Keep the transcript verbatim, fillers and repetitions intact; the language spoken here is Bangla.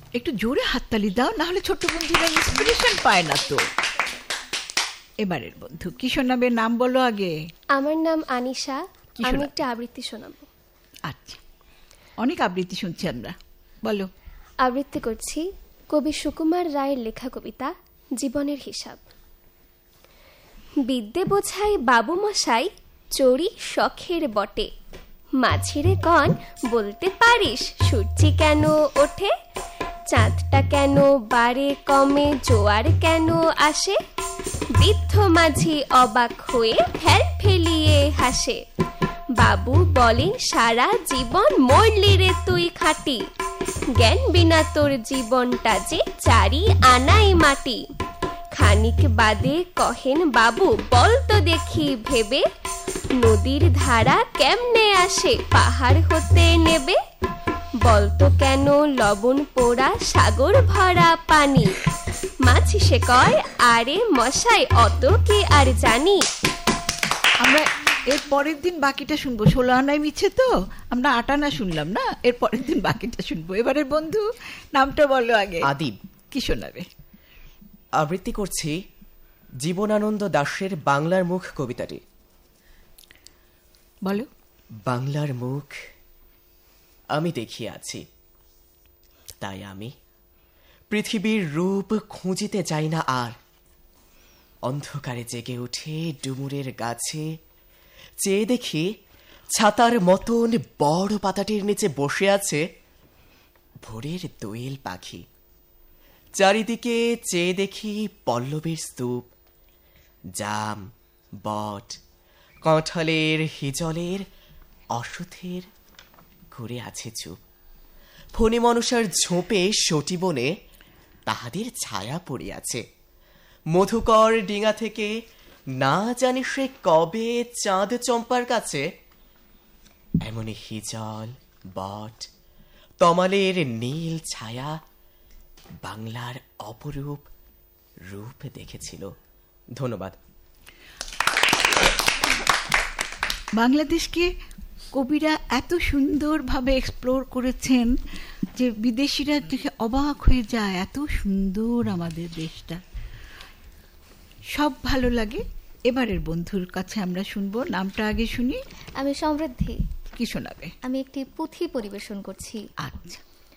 একটু জোরে হাততালি দাও, না হলে ছোট্ট বন্ধুরা ইন্সপিরেশন পায় না তো। এবারের বন্ধু কি শোনাবে, নাম বলো আগে। আমার নাম আনিশা, আমি একটা আবৃত্তি শোনাবো। আচ্ছা, অনেক আবৃত্তি শুনছি আমরা, বলো। আবৃত্তি করছি কবি সুকুমার রায়ের লেখা কবিতা জীবনের হিসাব। বিদ্যে বোঝাই বাবু মশাই, চড়ি শখের বটে, মাঝিরে কন বলতে পারিস সূর্যি কেন ওঠে, চাঁদটা কেন বারে কমে, জোয়ার কেন আসে, বৃদ্ধ মাঝি অবাক হয়ে ফেল ফেলিয়ে হাসে, বাবু বলেন সারা জীবন মরলি রে তুই খাটি, জ্ঞান বিনা তোর জীবনটা যে চারি আনাই মাটি, খানিক বাদে কহেন বাবু বল তো দেখি ভেবে, নদীর ধারা কেমনে আসে পাহাড় হতে নেবে, বলতো কেন লবণ পোড়া সাগর ভরা পানি, মাছি সে কয় আরে মশাই অত কি আর জানি। আমরা এর পরের দিন বাকিটা শুনবো, ষোলো আনায় মিছে তো আমরা আট আনা শুনলাম না, এর পরের দিন বাকিটা শুনবো। এবারের বন্ধু নামটা বলো আগে। আদিব। কি শোনাবে? আবৃত্তি করছি জীবনানন্দ দাশের বাংলার মুখ কবিতাটি। বলো। বাংলার মুখ আমি দেখিয়ে আছি, তাই আমি পৃথিবীর রূপ খুঁজিতে চাই না আর, অন্ধকারে জেগে উঠে ডুমুরের গাছে চেয়ে দেখি ছাতার মতন বড় পাতাটির নিচে বসে আছে ভোরের দোয়েল পাখি, চারিদিকে চেয়ে দেখি পল্লবের স্তূপ, জাম বট কাঁঠালের হিজলের অশ্বথের ঘুরে আছে চুপ, ফণি মনসার ঝোপে সটি বনে তাহাদের ছায়া পড়িয়াছে, মধুকর ডিঙা থেকে না জানি সে কবে চাঁদ চম্পার কাছে, এমনি হিজল বট তমালের নীল ছায়া বাংলার অপরূপ রূপ দেখেছিল। ধন্যবাদ। বাংলাদেশকে কবিরা এত সুন্দরভাবে এক্সপ্লোর করেছেন যে বিদেশিরা দেখে অবাক হয়ে যায়, এত সুন্দর আমাদের দেশটা, সব ভালো লাগে। এবারের বন্ধুর কাছে আমরা শুনবো, নামটা আগে শুনি। আমি সমৃদ্ধি। কি শোনাবে? আমি একটি পুঁথি পরিবেশন করছি। আচ্ছা।